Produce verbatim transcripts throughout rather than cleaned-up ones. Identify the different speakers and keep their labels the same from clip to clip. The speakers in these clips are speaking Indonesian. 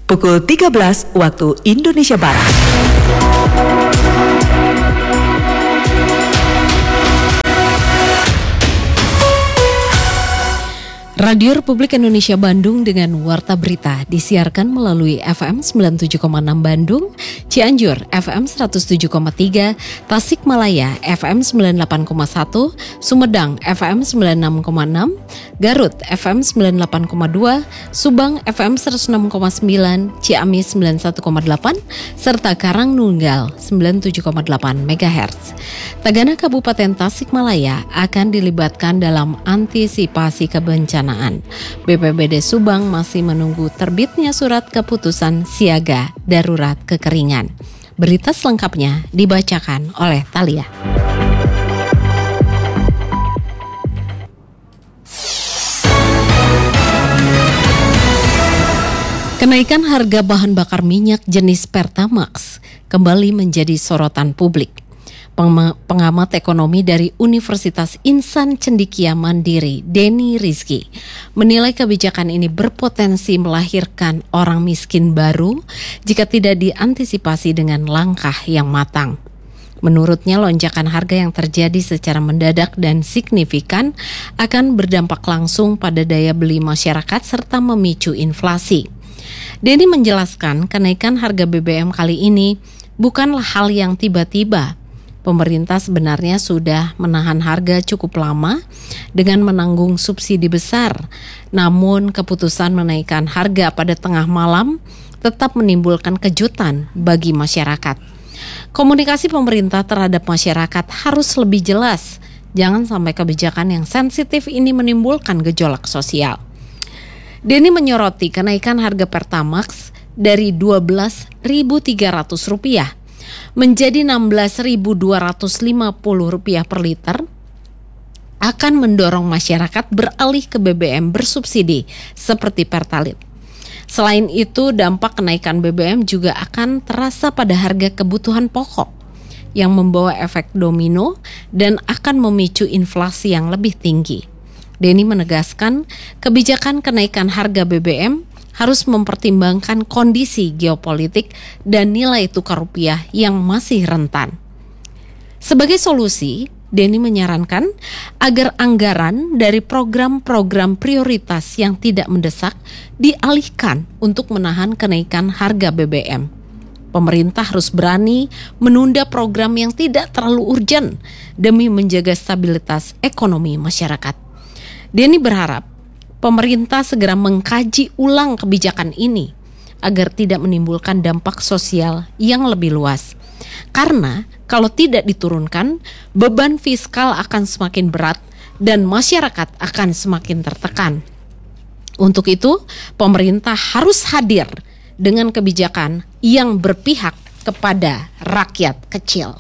Speaker 1: pukul tiga belas waktu Indonesia Barat.
Speaker 2: Radio Republik Indonesia Bandung dengan Warta Berita disiarkan melalui F M sembilan puluh tujuh koma enam Bandung, Cianjur F M seratus tujuh koma tiga, Tasikmalaya F M sembilan puluh delapan koma satu, Sumedang F M sembilan puluh enam koma enam, Garut F M sembilan puluh delapan koma dua, Subang F M seratus enam koma sembilan, Ciamis sembilan puluh satu koma delapan, serta Karangnunggal sembilan puluh tujuh koma delapan megahertz. Tagana Kabupaten Tasikmalaya akan dilibatkan dalam antisipasi kebencanaan. B P B D Subang masih menunggu terbitnya surat keputusan siaga darurat kekeringan. Berita selengkapnya dibacakan oleh Thalia. Kenaikan harga bahan bakar minyak jenis Pertamax kembali menjadi sorotan publik. Pengamat ekonomi dari Universitas Insan Cendekia Mandiri, Denny Rizky, menilai kebijakan ini berpotensi melahirkan orang miskin baru jika tidak diantisipasi dengan langkah yang matang. Menurutnya, lonjakan harga yang terjadi secara mendadak dan signifikan akan berdampak langsung pada daya beli masyarakat serta memicu inflasi. Denny menjelaskan kenaikan harga B B M kali ini bukanlah hal yang tiba-tiba. Pemerintah sebenarnya sudah menahan harga cukup lama dengan menanggung subsidi besar. Namun keputusan menaikkan harga pada tengah malam tetap menimbulkan kejutan bagi masyarakat. Komunikasi pemerintah terhadap masyarakat harus lebih jelas. Jangan sampai kebijakan yang sensitif ini menimbulkan gejolak sosial. Denny menyoroti kenaikan harga Pertamax dari dua belas ribu tiga ratus rupiah menjadi enam belas ribu dua ratus lima puluh rupiah per liter akan mendorong masyarakat beralih ke B B M bersubsidi seperti Pertalite. Selain itu, dampak kenaikan B B M juga akan terasa pada harga kebutuhan pokok yang membawa efek domino dan akan memicu inflasi yang lebih tinggi. Denny menegaskan kebijakan kenaikan harga B B M harus mempertimbangkan kondisi geopolitik dan nilai tukar rupiah yang masih rentan. Sebagai solusi, Denny menyarankan agar anggaran dari program-program prioritas yang tidak mendesak dialihkan untuk menahan kenaikan harga B B M. Pemerintah harus berani menunda program yang tidak terlalu urgen demi menjaga stabilitas ekonomi masyarakat. Denny berharap pemerintah segera mengkaji ulang kebijakan ini agar tidak menimbulkan dampak sosial yang lebih luas. Karena kalau tidak diturunkan, beban fiskal akan semakin berat dan masyarakat akan semakin tertekan. Untuk itu, pemerintah harus hadir dengan kebijakan yang berpihak kepada rakyat kecil.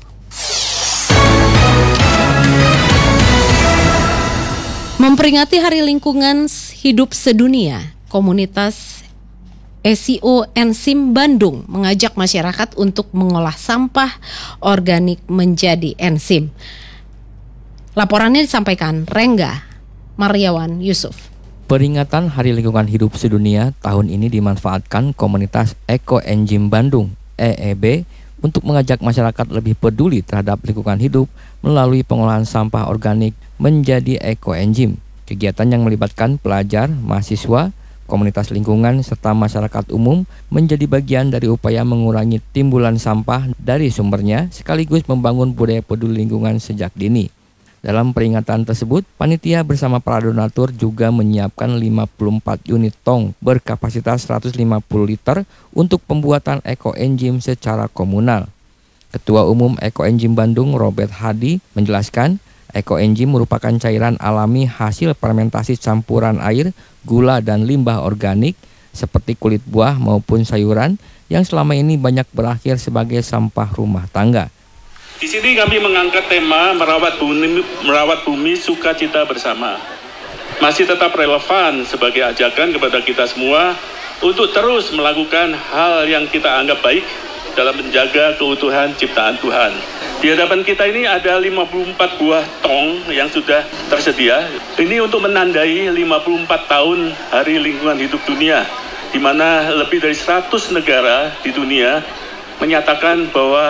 Speaker 2: Memperingati Hari Lingkungan Hidup Sedunia, komunitas S E O Enzim Bandung mengajak masyarakat untuk mengolah sampah organik menjadi enzim. Laporannya disampaikan Rengga Maryawan Yusuf.
Speaker 3: Peringatan Hari Lingkungan Hidup Sedunia tahun ini dimanfaatkan komunitas Eko Enzim Bandung E E B untuk mengajak masyarakat lebih peduli terhadap lingkungan hidup melalui pengolahan sampah organik menjadi ekoenzim. Kegiatan yang melibatkan pelajar, mahasiswa, komunitas lingkungan, serta masyarakat umum menjadi bagian dari upaya mengurangi timbulan sampah dari sumbernya sekaligus membangun budaya peduli lingkungan sejak dini. Dalam peringatan tersebut, panitia bersama para donatur juga menyiapkan lima puluh empat unit tong berkapasitas seratus lima puluh liter untuk pembuatan ekoenzim secara komunal. Ketua Umum Ekoenzim Bandung Robert Hadi menjelaskan, ekoenzim merupakan cairan alami hasil fermentasi campuran air, gula dan limbah organik seperti kulit buah maupun sayuran yang selama ini banyak berakhir sebagai sampah rumah tangga.
Speaker 4: Di sini kami mengangkat tema merawat bumi, merawat bumi sukacita bersama. Masih tetap relevan sebagai ajakan kepada kita semua untuk terus melakukan hal yang kita anggap baik dalam menjaga keutuhan ciptaan Tuhan. Di hadapan kita ini ada lima puluh empat buah tong yang sudah tersedia. Ini untuk menandai lima puluh empat tahun Hari Lingkungan Hidup Dunia. Di di mana lebih dari seratus negara di dunia menyatakan bahwa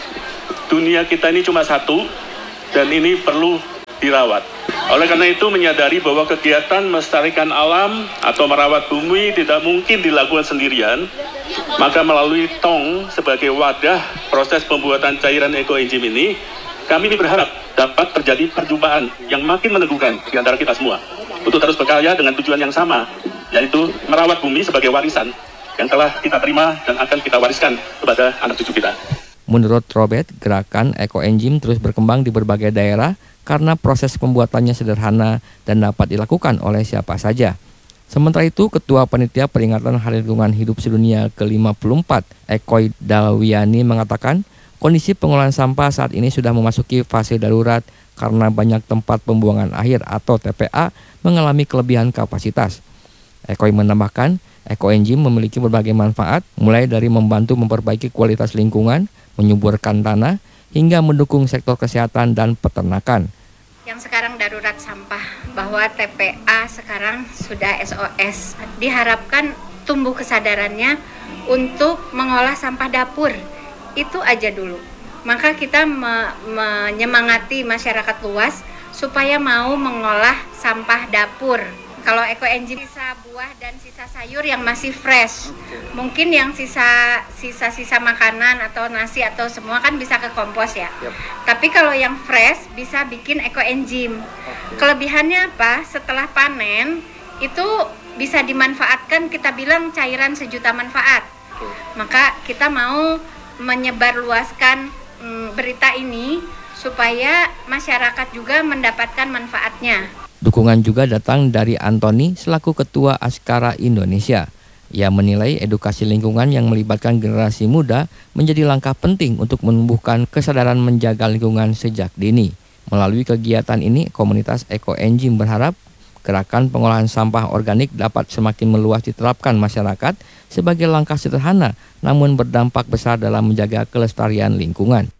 Speaker 4: dunia kita ini cuma satu dan ini perlu dirawat. Oleh karena itu menyadari bahwa kegiatan melestarikan alam atau merawat bumi tidak mungkin dilakukan sendirian, maka melalui tong sebagai wadah proses pembuatan cairan ekoenzim ini, kami berharap dapat terjadi perjumpaan yang makin meneguhkan di antara kita semua untuk terus berkarya dengan tujuan yang sama, yaitu merawat bumi sebagai warisan yang telah kita terima dan akan kita wariskan kepada anak cucu kita.
Speaker 3: Menurut Robert, gerakan ekoenzim terus berkembang di berbagai daerah karena proses pembuatannya sederhana dan dapat dilakukan oleh siapa saja. Sementara itu, Ketua Panitia Peringatan Hari Lingkungan Hidup Sedunia ke lima puluh empat, Ekoy Dalwiani, mengatakan kondisi pengolahan sampah saat ini sudah memasuki fase darurat karena banyak tempat pembuangan akhir atau T P A mengalami kelebihan kapasitas. Ekoy menambahkan, ekoenzim memiliki berbagai manfaat, mulai dari membantu memperbaiki kualitas lingkungan, menyuburkan tanah, hingga mendukung sektor kesehatan dan peternakan.
Speaker 5: Yang sekarang darurat sampah, bahwa T P A sekarang sudah S O S. Diharapkan tumbuh kesadarannya untuk mengolah sampah dapur. Itu aja dulu. Maka kita me- menyemangati masyarakat luas supaya mau mengolah sampah dapur. Kalau ekoenzim sisa buah dan sisa sayur yang masih fresh. Okay. Mungkin yang sisa sisa-sisa makanan atau nasi atau semua kan bisa ke kompos ya. Yep. Tapi kalau yang fresh bisa bikin ekoenzim. Okay. Kelebihannya apa? Setelah panen itu bisa dimanfaatkan, kita bilang cairan sejuta manfaat. Okay. Maka kita mau menyebarluaskan mm, berita ini supaya masyarakat juga mendapatkan manfaatnya.
Speaker 3: Dukungan juga datang dari Antoni selaku Ketua Askara Indonesia. Ia menilai edukasi lingkungan yang melibatkan generasi muda menjadi langkah penting untuk menumbuhkan kesadaran menjaga lingkungan sejak dini. Melalui kegiatan ini, komunitas ekoenzim berharap gerakan pengolahan sampah organik dapat semakin meluas diterapkan masyarakat sebagai langkah sederhana namun berdampak besar dalam menjaga kelestarian lingkungan.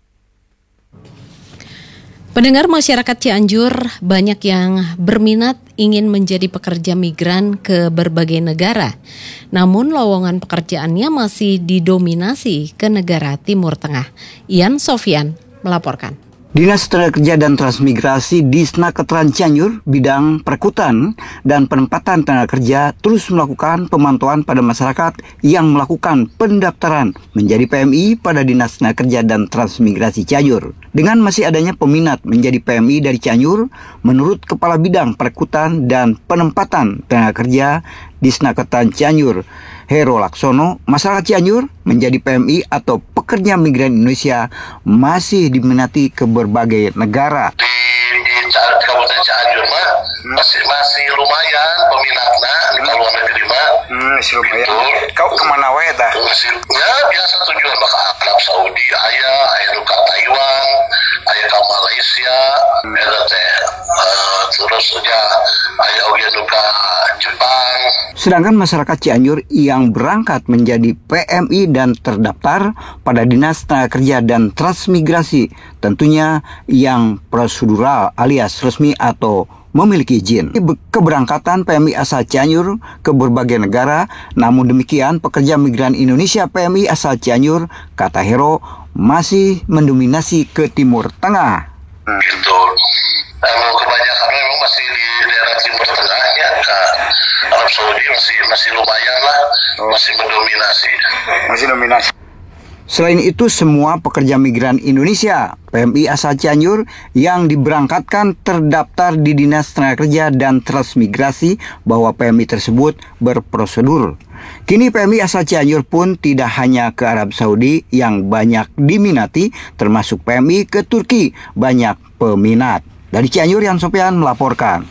Speaker 2: Pendengar, masyarakat Cianjur banyak yang berminat ingin menjadi pekerja migran ke berbagai negara. Namun lowongan pekerjaannya masih didominasi ke negara Timur Tengah. Ian Sofyan melaporkan.
Speaker 6: Dinas Tenaga Kerja dan Transmigrasi Disnakertran Cianjur bidang perekrutan dan penempatan tenaga kerja terus melakukan pemantauan pada masyarakat yang melakukan pendaftaran menjadi P M I pada Dinas Tenaga Kerja dan Transmigrasi Cianjur. Dengan masih adanya peminat menjadi P M I dari Cianjur, menurut Kepala Bidang Perekrutan dan Penempatan Tenaga Kerja Disnakertran Cianjur, Hero Laksono, masyarakat Cianjur menjadi P M I atau pekerja migran Indonesia masih diminati ke berbagai negara.
Speaker 7: Di, di Kabupaten Cianjur mah masih masih lumayan peminatnya di luar negeri mah.
Speaker 6: Hmm, masih lumayan. Kau kemana wae dah?
Speaker 7: Ya biasa tujuan bakal Arab Saudi, ayah, ayah ke Taiwan, ayah ke Malaysia, hmm. ya teh. Uh, terus ya ayah udah ke Jepang.
Speaker 6: Sedangkan masyarakat Cianjur yang berangkat menjadi P M I dan terdaftar pada Dinas Tenaga Kerja dan Transmigrasi tentunya yang prosedural alias resmi atau memiliki izin. Keberangkatan P M I asal Cianjur ke berbagai negara, namun demikian pekerja migran Indonesia P M I asal Cianjur, kata Hero, masih mendominasi ke Timur Tengah.
Speaker 7: Gitu. Nah, kebanyakan memang masih di daerah Timur Tengahnya, Kak. Arab Saudi masih masih lumayan lah, masih mendominasi.
Speaker 6: Masih dominasi. Selain itu, semua pekerja migran Indonesia P M I asal Cianjur yang diberangkatkan terdaftar di Dinas Tenaga Kerja dan Transmigrasi bahwa P M I tersebut berprosedur. Kini P M I asal Cianjur pun tidak hanya ke Arab Saudi yang banyak diminati, termasuk P M I ke Turki banyak peminat. Dari Cianjur, Yan Sopian melaporkan.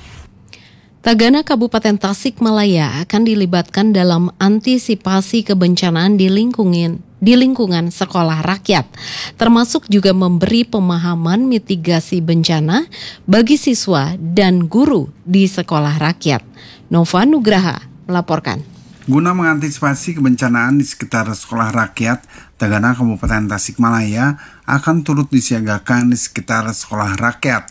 Speaker 2: Tagana Kabupaten Tasikmalaya akan dilibatkan dalam antisipasi kebencanaan di lingkungan di lingkungan sekolah rakyat, termasuk juga memberi pemahaman mitigasi bencana bagi siswa dan guru di sekolah rakyat. Nova Nugraha melaporkan.
Speaker 8: Guna mengantisipasi kebencanaan di sekitar sekolah rakyat, Tagana Kabupaten Tasikmalaya akan turut disiagakan di sekitar sekolah rakyat.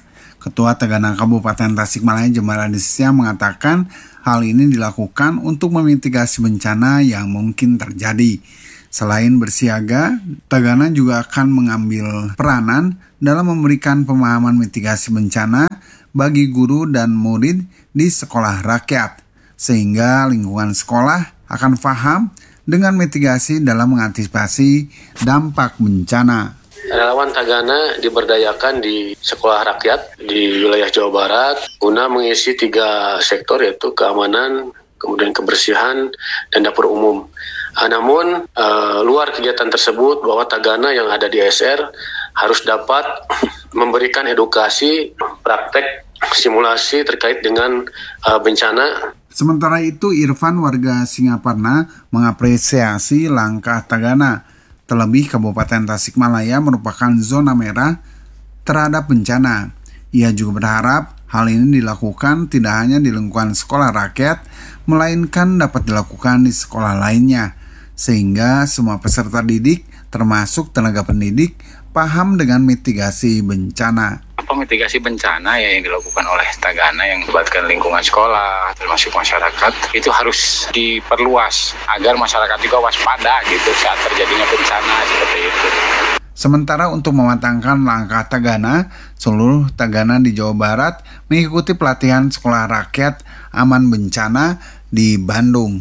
Speaker 8: Ketua Tagana Kabupaten Tasikmalaya Jemara Desya mengatakan hal ini dilakukan untuk memitigasi bencana yang mungkin terjadi. Selain bersiaga, Tagana juga akan mengambil peranan dalam memberikan pemahaman mitigasi bencana bagi guru dan murid di sekolah rakyat, sehingga lingkungan sekolah akan paham dengan mitigasi dalam mengantisipasi dampak bencana.
Speaker 9: Relawan Tagana diberdayakan di sekolah rakyat di wilayah Jawa Barat guna mengisi tiga sektor, yaitu keamanan, kemudian kebersihan, dan dapur umum. Uh, namun uh, luar kegiatan tersebut bahwa Tagana yang ada di A S R harus dapat memberikan edukasi, praktek, simulasi terkait dengan uh, bencana.
Speaker 8: Sementara itu, Irfan warga Singaparna mengapresiasi langkah Tagana. Terlebih Kabupaten Tasikmalaya merupakan zona merah terhadap bencana. Ia juga berharap hal ini dilakukan tidak hanya di lingkungan sekolah rakyat, melainkan dapat dilakukan di sekolah lainnya, sehingga semua peserta didik, termasuk tenaga pendidik, paham dengan mitigasi bencana.
Speaker 10: Mitigasi bencana ya yang dilakukan oleh Tagana yang melibatkan lingkungan sekolah termasuk masyarakat itu harus diperluas agar masyarakat juga waspada gitu saat terjadinya bencana seperti itu.
Speaker 8: Sementara untuk mematangkan langkah Tagana, seluruh Tagana di Jawa Barat mengikuti pelatihan sekolah rakyat aman bencana di Bandung.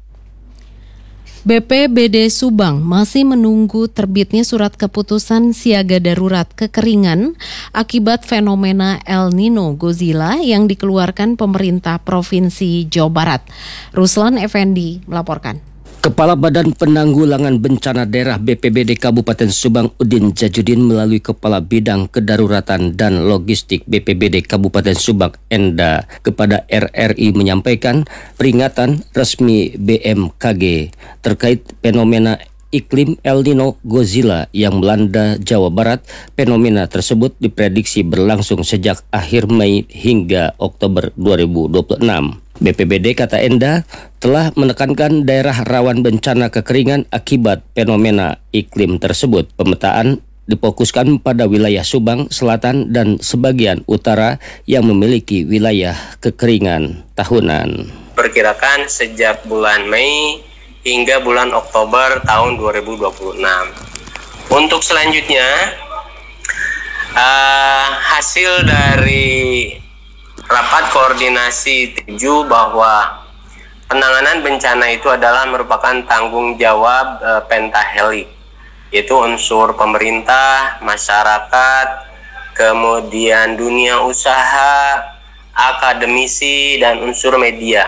Speaker 2: B P B D Subang masih menunggu terbitnya surat keputusan siaga darurat kekeringan akibat fenomena El Nino Godzilla yang dikeluarkan pemerintah Provinsi Jawa Barat. Ruslan Effendi melaporkan.
Speaker 11: Kepala Badan Penanggulangan Bencana Daerah B P B D Kabupaten Subang Udin Jajudin melalui Kepala Bidang Kedaruratan dan Logistik B P B D Kabupaten Subang Enda kepada R R I menyampaikan peringatan resmi B M K G terkait fenomena iklim El Nino Godzilla yang melanda Jawa Barat. Fenomena tersebut diprediksi berlangsung sejak akhir Mei hingga Oktober dua ribu dua puluh enam. B P B D, kata Enda, telah menekankan daerah rawan bencana kekeringan akibat fenomena iklim tersebut. Pemetaan difokuskan pada wilayah Subang Selatan dan sebagian utara yang memiliki wilayah kekeringan tahunan.
Speaker 12: Perkirakan sejak bulan Mei hingga bulan Oktober tahun dua ribu dua puluh enam. Untuk selanjutnya, uh, hasil dari rapat koordinasi tujuh bahwa penanganan bencana itu adalah merupakan tanggung jawab e, pentahelik, yaitu unsur pemerintah, masyarakat, kemudian dunia usaha, akademisi, dan unsur media.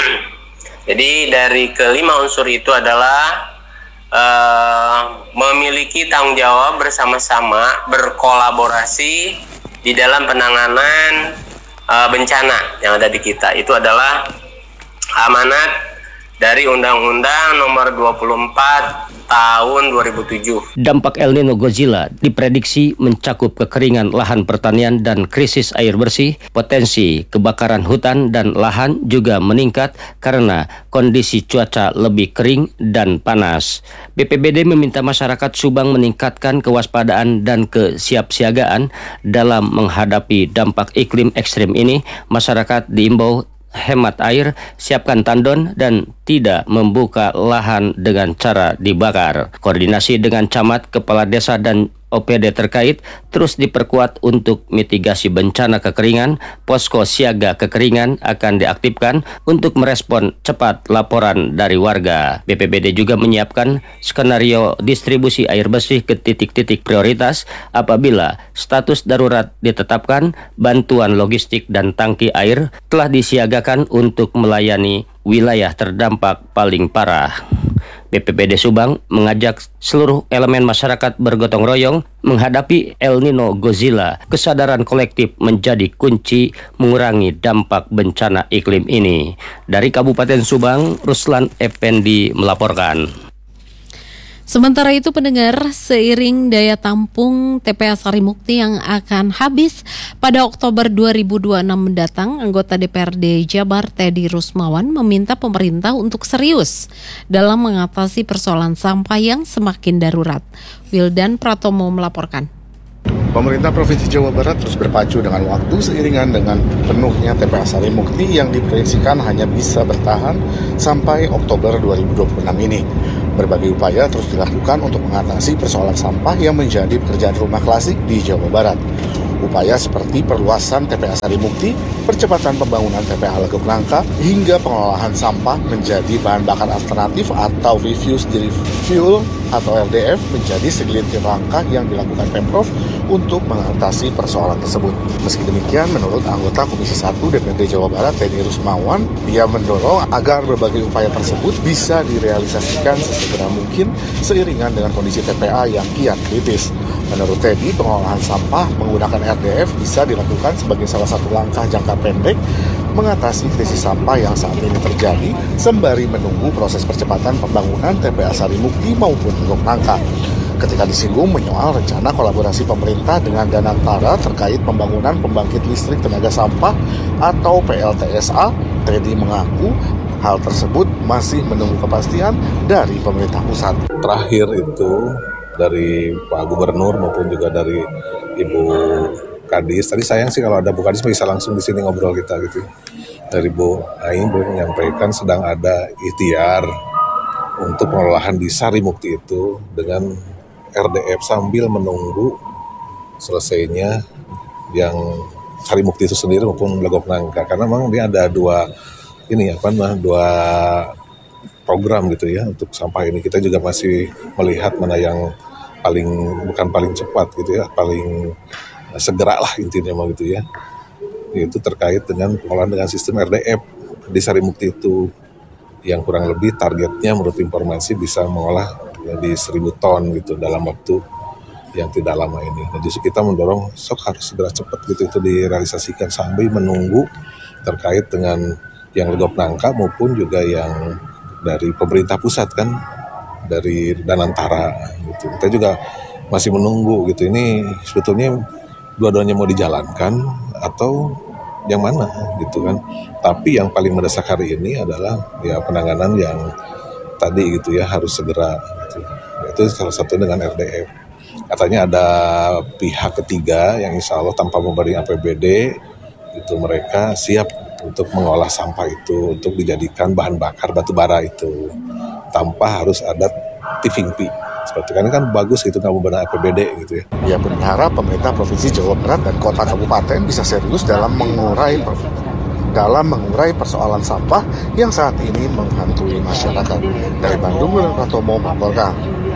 Speaker 12: Jadi dari kelima unsur itu adalah e, memiliki tanggung jawab bersama-sama, berkolaborasi di dalam penanganan Uh, bencana yang ada di kita. Itu adalah amanat dari Undang-Undang Nomor dua puluh empat Tahun dua ribu tujuh.
Speaker 11: Dampak El Nino Godzilla diprediksi mencakup kekeringan lahan pertanian dan krisis air bersih. Potensi kebakaran hutan dan lahan juga meningkat karena kondisi cuaca lebih kering dan panas. B P B D meminta masyarakat Subang meningkatkan kewaspadaan dan kesiapsiagaan dalam menghadapi dampak iklim ekstrim ini. Masyarakat diimbau hemat air, siapkan tandon, dan tidak membuka lahan dengan cara dibakar. Koordinasi dengan camat, kepala desa, dan O P D terkait terus diperkuat untuk mitigasi bencana kekeringan. Posko siaga kekeringan akan diaktifkan untuk merespon cepat laporan dari warga. B P B D juga menyiapkan skenario distribusi air bersih ke titik-titik prioritas apabila status darurat ditetapkan. Bantuan logistik dan tangki air telah disiagakan untuk melayani wilayah terdampak paling parah. B P B D Subang mengajak seluruh elemen masyarakat bergotong royong menghadapi El Nino Godzilla. Kesadaran kolektif menjadi kunci mengurangi dampak bencana iklim ini. Dari Kabupaten Subang, Ruslan Effendi melaporkan.
Speaker 2: Sementara itu pendengar, seiring daya tampung T P A Sarimukti yang akan habis pada Oktober dua ribu dua puluh enam mendatang, anggota D P R D Jabar Teddy Rusmawan meminta pemerintah untuk serius dalam mengatasi persoalan sampah yang semakin darurat. Wildan Pratomo melaporkan.
Speaker 13: Pemerintah Provinsi Jawa Barat terus berpacu dengan waktu seiringan dengan penuhnya T P A Sarimukti yang diproyeksikan hanya bisa bertahan sampai Oktober dua ribu dua puluh enam ini. Berbagai upaya terus dilakukan untuk mengatasi persoalan sampah yang menjadi pekerjaan rumah klasik di Jawa Barat. Upaya seperti perluasan T P A Sarimukti, percepatan pembangunan T P A Legok Nangka, hingga pengolahan sampah menjadi bahan bakar alternatif atau refuse derived fuel atau R D F menjadi segelintir langkah yang dilakukan Pemprov untuk mengatasi persoalan tersebut. Meski demikian, menurut anggota Komisi satu D P R D Jawa Barat, Teddy Rusmawan, dia mendorong agar berbagai upaya tersebut bisa direalisasikan sesegera mungkin seiringan dengan kondisi T P A yang kian kritis. Menurut Teddy, pengolahan sampah menggunakan R D F bisa dilakukan sebagai salah satu langkah jangka pendek mengatasi krisis sampah yang saat ini terjadi sembari menunggu proses percepatan pembangunan T P A Sarimukti maupun Legok Nangka. Ketika disinggung menyoal rencana kolaborasi pemerintah dengan Danantara terkait pembangunan pembangkit listrik tenaga sampah atau P L T S A, Teddy mengaku hal tersebut masih menunggu kepastian dari pemerintah pusat.
Speaker 14: Terakhir itu dari Pak Gubernur maupun juga dari Ibu Kadis. Tadi sayang sih kalau ada Bu Kadis bisa langsung di sini ngobrol kita gitu. Dari Bu Aing belum menyampaikan sedang ada ikhtiar untuk pengolahan di Sarimukti itu dengan R D F sambil menunggu selesainya yang Sarimukti itu sendiri maupun Legok Nangka, karena memang dia ada dua ini apa nah dua program gitu ya untuk sampah ini. Kita juga masih melihat mana yang paling bukan paling cepat gitu ya, paling segera lah intinya mau gitu ya. Itu terkait dengan pengolahan dengan sistem R D F di Sarimukti itu yang kurang lebih targetnya menurut informasi bisa mengolah ya, di seribu ton gitu dalam waktu yang tidak lama ini. Nah, justru kita mendorong sok harus segera cepat gitu itu direalisasikan sambil menunggu terkait dengan yang Legok Nangka maupun juga yang dari pemerintah pusat kan, dari Danantara gitu. Kita juga masih menunggu gitu. Ini sebetulnya dua-duanya mau dijalankan atau yang mana gitu kan. Tapi yang paling mendesak hari ini adalah ya penanganan yang tadi gitu ya harus segera gitu. Itu salah satu dengan R D F. Katanya ada pihak ketiga yang insya Allah tanpa memberi A P B D itu mereka siap untuk mengolah sampah itu untuk dijadikan bahan bakar batu bara itu tanpa harus ada tipping fee. Seperti kan kan bagus gitu nggak membenar A P B D gitu ya.
Speaker 13: Ia pun berharap pemerintah Provinsi Jawa Barat dan kota kabupaten bisa serius dalam mengurai dalam mengurai persoalan sampah yang saat ini menghantui masyarakat. Dari Bandung, William Pratomo melaporkan.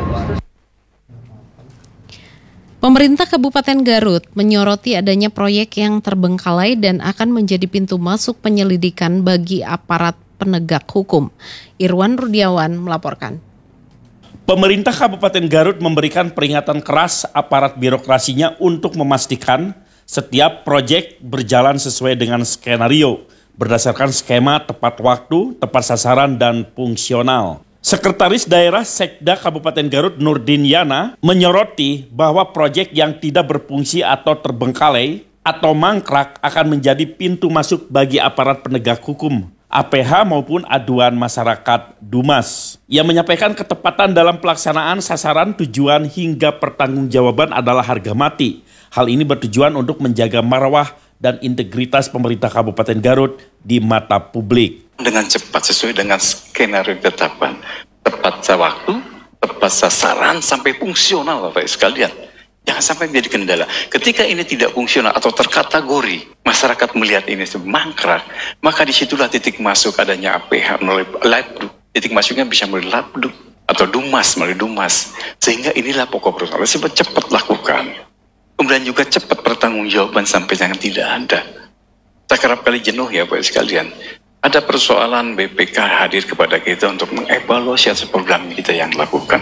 Speaker 2: Pemerintah Kabupaten Garut menyoroti adanya proyek yang terbengkalai dan akan menjadi pintu masuk penyelidikan bagi aparat penegak hukum. Irwan Rudiawan melaporkan.
Speaker 4: Pemerintah Kabupaten Garut memberikan peringatan keras aparat birokrasinya untuk memastikan setiap proyek berjalan sesuai dengan skenario, berdasarkan skema tepat waktu, tepat sasaran, dan fungsional. Sekretaris Daerah Sekda Kabupaten Garut Nurdin Yana menyoroti bahwa proyek yang tidak berfungsi atau terbengkalai atau mangkrak akan menjadi pintu masuk bagi aparat penegak hukum, A P H maupun aduan masyarakat Dumas. Ia menyampaikan ketepatan dalam pelaksanaan sasaran, tujuan hingga pertanggungjawaban adalah harga mati. Hal ini bertujuan untuk menjaga marwah dan integritas pemerintah Kabupaten Garut di mata publik.
Speaker 15: Dengan cepat sesuai dengan skenario ketetapan, tepat waktu, tepat sasaran sampai fungsional Bapak sekalian. Jangan sampai menjadi kendala. Ketika ini tidak fungsional atau terkategori, masyarakat melihat ini sebagai mangkrak, maka disitulah titik masuk adanya A P H melalui Labduk. Titik masuknya bisa melalui Labduk atau Dumas melalui Dumas. Sehingga inilah pokok persoalan. Sebab cepat lakukan. Kemudian juga cepat pertanggungjawaban sampai jangan tidak ada. Saya kerap kali jenuh ya Bapak sekalian. Ada persoalan B P K hadir kepada kita untuk mengevaluasi hasil program kita yang lakukan.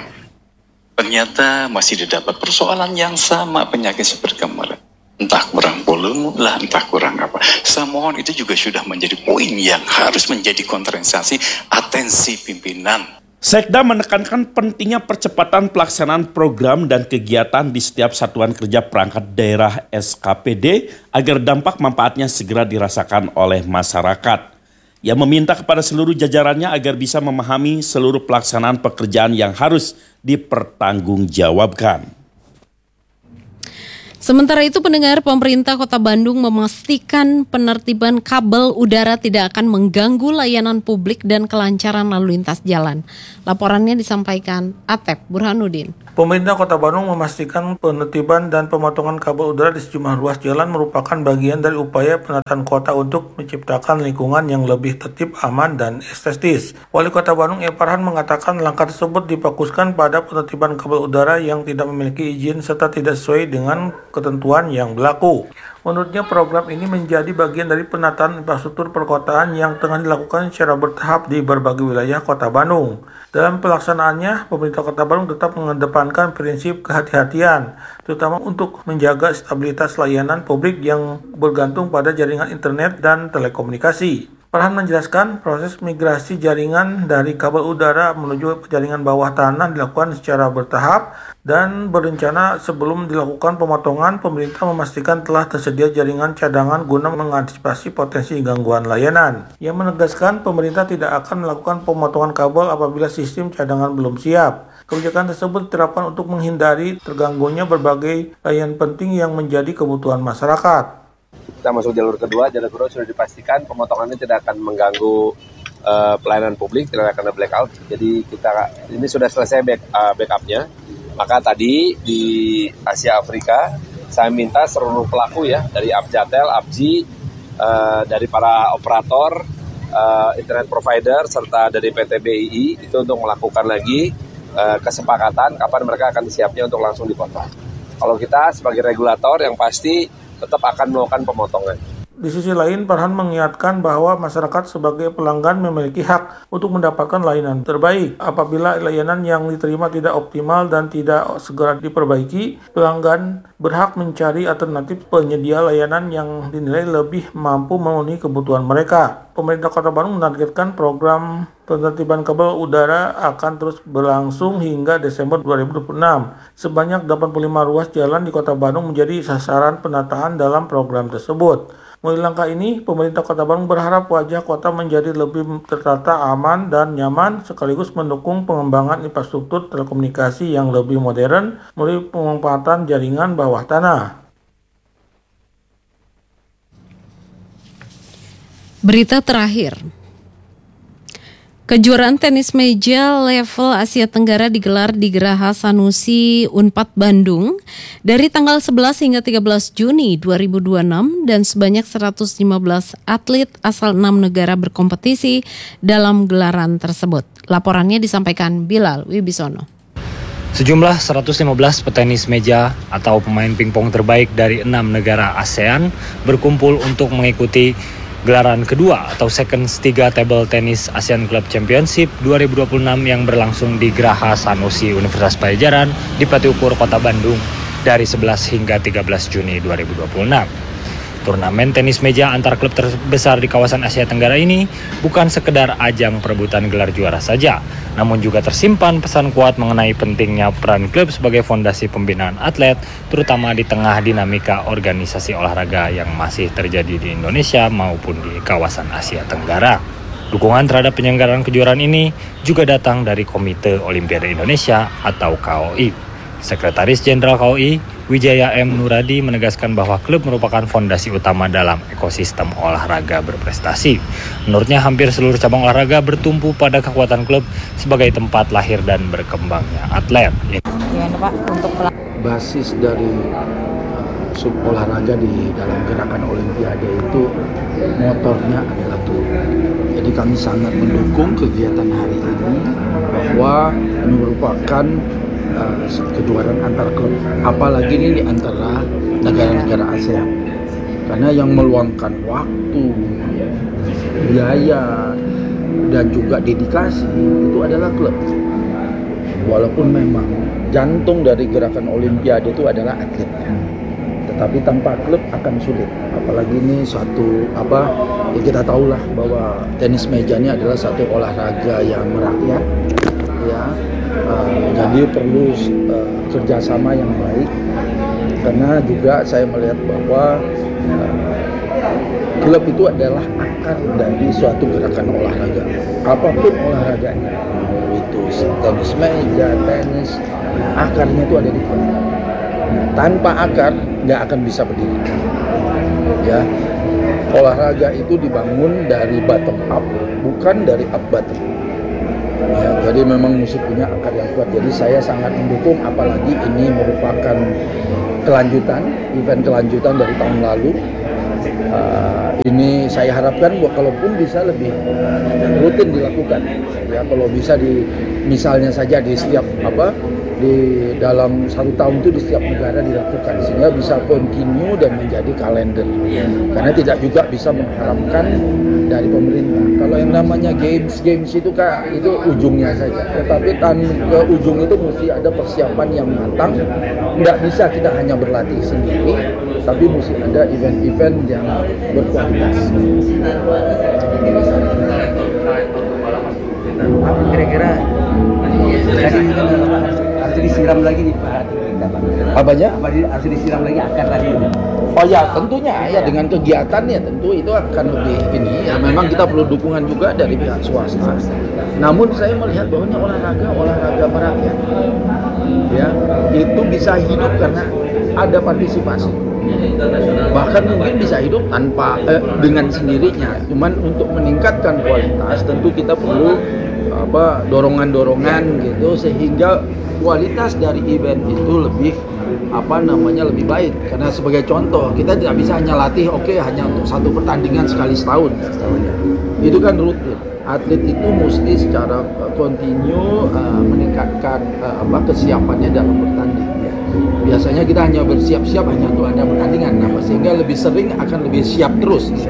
Speaker 15: Ternyata masih didapat persoalan yang sama penyakit seperti kemarin. Entah kurang volume lah, entah kurang apa. Saya mohon itu juga sudah menjadi poin yang harus menjadi konsentrasi atensi pimpinan.
Speaker 4: Sekda menekankan pentingnya percepatan pelaksanaan program dan kegiatan di setiap satuan kerja perangkat daerah S K P D agar dampak manfaatnya segera dirasakan oleh masyarakat. Ia meminta kepada seluruh jajarannya agar bisa memahami seluruh pelaksanaan pekerjaan yang harus dipertanggungjawabkan.
Speaker 2: Sementara itu, pendengar, pemerintah Kota Bandung memastikan penertiban kabel udara tidak akan mengganggu layanan publik dan kelancaran lalu lintas jalan. Laporannya disampaikan Atep Burhanuddin.
Speaker 16: Pemerintah Kota Bandung memastikan penertiban dan pemotongan kabel udara di sejumlah ruas jalan merupakan bagian dari upaya penataan kota untuk menciptakan lingkungan yang lebih tertib, aman, dan estetis. Wali Kota Bandung E. Farhan mengatakan langkah tersebut difokuskan pada penertiban kabel udara yang tidak memiliki izin serta tidak sesuai dengan ketentuan yang berlaku. Menurutnya, program ini menjadi bagian dari penataan infrastruktur perkotaan yang tengah dilakukan secara bertahap di berbagai wilayah Kota Bandung. Dalam pelaksanaannya, pemerintah Kota Bandung tetap mengedepankan prinsip kehati-hatian, terutama untuk menjaga stabilitas layanan publik yang bergantung pada jaringan internet dan telekomunikasi. Farhan menjelaskan proses migrasi jaringan dari kabel udara menuju jaringan bawah tanah dilakukan secara bertahap dan berencana sebelum dilakukan pemotongan, pemerintah memastikan telah tersedia jaringan cadangan guna mengantisipasi potensi gangguan layanan. Ia menegaskan pemerintah tidak akan melakukan pemotongan kabel apabila sistem cadangan belum siap. Kebijakan tersebut diterapkan untuk menghindari terganggunya berbagai layanan penting yang menjadi kebutuhan masyarakat.
Speaker 17: Kita masuk jalur kedua, jalur kedua sudah dipastikan pemotongannya tidak akan mengganggu uh, pelayanan publik, tidak akan ada blackout. Jadi kita ini sudah selesai back, uh, backupnya. Maka tadi di Asia Afrika saya minta seluruh pelaku ya dari Abjatel, Abji, uh, dari para operator, uh, internet provider serta dari P T B I I itu untuk melakukan lagi uh, kesepakatan kapan mereka akan siapnya untuk langsung dipotong. Kalau kita sebagai regulator yang pasti tetap akan melakukan pemotongan.
Speaker 16: Di sisi lain, Farhan mengingatkan bahwa masyarakat sebagai pelanggan memiliki hak untuk mendapatkan layanan terbaik. Apabila layanan yang diterima tidak optimal dan tidak segera diperbaiki, pelanggan berhak mencari alternatif penyedia layanan yang dinilai lebih mampu memenuhi kebutuhan mereka. Pemerintah Kota Bandung menargetkan program penertiban kabel udara akan terus berlangsung hingga Desember dua ribu dua puluh enam. Sebanyak delapan puluh lima ruas jalan di Kota Bandung menjadi sasaran penataan dalam program tersebut. Melalui langkah ini, pemerintah Kota Bandung berharap wajah kota menjadi lebih tertata, aman, dan nyaman, sekaligus mendukung pengembangan infrastruktur telekomunikasi yang lebih modern melalui pemanfaatan jaringan bawah tanah.
Speaker 2: Berita terakhir. Kejuaraan tenis meja level Asia Tenggara digelar di Geraha Sanusi Unpad Bandung dari tanggal sebelas hingga tiga belas Juni dua ribu dua puluh enam dan sebanyak seratus lima belas atlet asal enam negara berkompetisi dalam gelaran tersebut. Laporannya disampaikan Bilal Wibisono.
Speaker 18: Sejumlah seratus lima belas petenis meja atau pemain pingpong terbaik dari enam negara ASEAN berkumpul untuk mengikuti gelaran kedua atau Seconds tiga Table Tennis Asian Club Championship dua ribu dua puluh enam yang berlangsung di Geraha Sanusi Universitas Padjadjaran di Patiukur, Kota Bandung dari sebelas hingga tiga belas Juni dua ribu dua puluh enam. Turnamen tenis meja antar klub terbesar di kawasan Asia Tenggara ini bukan sekedar ajang perebutan gelar juara saja, namun juga tersimpan pesan kuat mengenai pentingnya peran klub sebagai fondasi pembinaan atlet, terutama di tengah dinamika organisasi olahraga yang masih terjadi di Indonesia maupun di kawasan Asia Tenggara. Dukungan terhadap penyelenggaraan kejuaraan ini juga datang dari Komite Olimpiade Indonesia atau K O I. Sekretaris Jenderal K O I, Wijaya M. Nuradi menegaskan bahwa klub merupakan fondasi utama dalam ekosistem olahraga berprestasi. Menurutnya hampir seluruh cabang olahraga bertumpu pada kekuatan klub sebagai tempat lahir dan berkembangnya atlet.
Speaker 19: Gimana Pak untuk basis dari uh, sub olahraga di dalam gerakan Olimpiade itu motornya adalah klub. Jadi kami sangat mendukung kegiatan hari ini bahwa ini merupakan Uh, kejuaraan antar klub, apalagi ini di antara negara-negara ASEAN, karena yang meluangkan waktu, biaya, dan juga dedikasi itu adalah klub. Walaupun memang jantung dari gerakan Olimpiade itu adalah atletnya, tetapi tanpa klub akan sulit. Apalagi ini suatu apa ya, kita tahulah bahwa tenis meja ini adalah satu olahraga yang merakyat, ya. Uh, jadi perlu uh, kerjasama yang baik, karena juga saya melihat bahwa uh, klub itu adalah akar dari suatu gerakan olahraga, apapun olahraganya, itu tenis meja, tenis, akarnya itu ada di klub. Tanpa akar nggak akan bisa berdiri. Ya, olahraga itu dibangun dari bottom up, bukan dari up bottom. Ya, jadi memang mesti punya akar yang kuat. Jadi saya sangat mendukung, apalagi ini merupakan kelanjutan, event kelanjutan dari tahun lalu. Uh, ini saya harapkan bahwa kalaupun bisa lebih rutin dilakukan, ya kalau bisa di misalnya saja di setiap apa di dalam satu tahun itu di setiap negara dilakukan sehingga bisa continue dan menjadi kalender. Karena tidak juga bisa mengharapkan dari pemerintah. Kalau yang namanya games games itu kan itu ujungnya saja. Tetapi tan ke ujung itu mesti ada persiapan yang matang. Nggak bisa kita hanya berlatih sendiri, tapi mesti ada event-event yang berkualitas.
Speaker 20: Kira-kira tadi harus disiram lagi nih Pak.
Speaker 19: Apanya?
Speaker 20: Apa harus disiram lagi akar tadi?
Speaker 19: Oh ya, tentunya ya dengan kegiatannya tentu itu akan lebih ini. Ya memang kita perlu dukungan juga dari pihak swasta. Namun saya melihat bahwa olahraga olahraga merakyat, ya itu bisa hidup karena ada partisipasi. Bahkan mungkin bisa hidup tanpa eh, dengan sendirinya. Cuman untuk meningkatkan kualitas tentu kita perlu apa dorongan-dorongan gitu sehingga kualitas dari event itu lebih apa namanya lebih baik. Karena sebagai contoh kita tidak bisa hanya latih oke okay, hanya untuk satu pertandingan sekali setahun. Itu kan rutin. Atlet itu mesti secara kontinu uh, meningkatkan uh, apa kesiapannya dalam bertanding. Biasanya kita hanya bersiap-siap hanya untuk ada pertandingan, nah, sehingga lebih sering akan lebih siap terus. Gitu.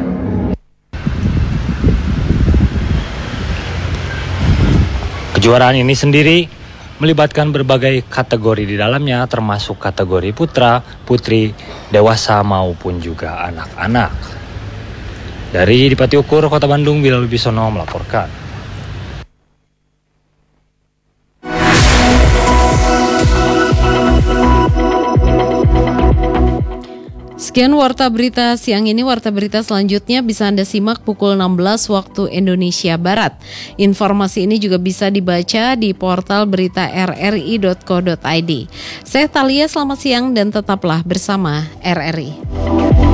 Speaker 18: Kejuaraan ini sendiri melibatkan berbagai kategori di dalamnya, termasuk kategori putra, putri, dewasa maupun juga anak-anak. Dari Dipati Ukur, Kota Bandung, Bilal Bisono melaporkan.
Speaker 2: Sekian Warta Berita siang ini. Warta Berita selanjutnya bisa Anda simak pukul enam belas waktu Indonesia Barat. Informasi ini juga bisa dibaca di portal berita r r i dot co dot i d. Saya Thalia, selamat siang dan tetaplah bersama R R I.